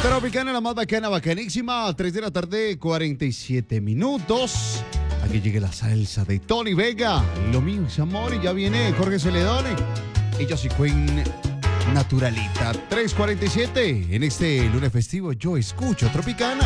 Tropicana, la más bacana, bacanísima. 3 de la tarde, 47 minutos. Aquí llega la salsa de Tony Vega. Lo mío es amor y ya viene Jorge Celedone. Ella sí Queen naturalita. 3:47 en este lunes festivo. Yo escucho Tropicana.